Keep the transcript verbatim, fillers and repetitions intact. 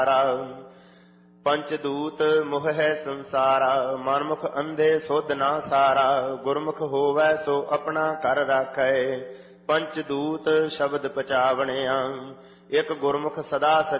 ਪੰਚ ਦੂਤ ਮੋਹ ਹੈ ਸੰਸਾਰਾ, ਮਨਮੁਖ ਅੰਧੇ ਸੁਧ ਨਾ ਸਾਰਾ। ਗੁਰਮੁਖ ਹੋਵੈ ਸੋ ਆਪਣਾ ਕਰ ਰਾਖੈ, ਪੰਚ ਦੂਤ ਸ਼ਬਦ ਪਚਾਵਣਿਆ। ਇਕ ਗੁਰਮੁਖ ਸਦਾ